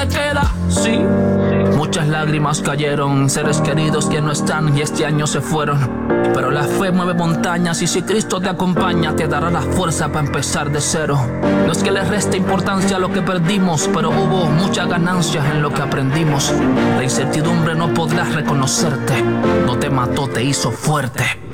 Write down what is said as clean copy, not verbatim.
te queda, sí. Muchas lágrimas cayeron, seres queridos que no están y este año se fueron. Pero la fe mueve montañas y si Cristo te acompaña te dará la fuerza para empezar de cero. No es que le reste importancia a lo que perdimos, pero hubo muchas ganancias en lo que aprendimos. La incertidumbre no podrás reconocerte, no te mató, te hizo fuerte.